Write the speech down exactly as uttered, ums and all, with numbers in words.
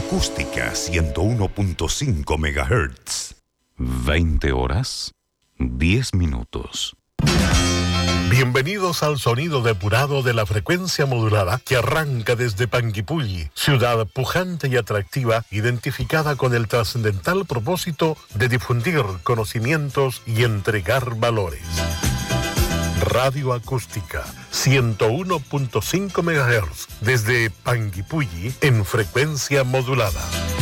Acústica ciento uno punto cinco megahertz. veinte horas, diez minutos. Bienvenidos al sonido depurado de la frecuencia modulada que arranca desde Panguipulli, ciudad pujante y atractiva, identificada con el trascendental propósito de difundir conocimientos y entregar valores. Radio Acústica ciento uno punto cinco megahertz desde Panguipulli en frecuencia modulada.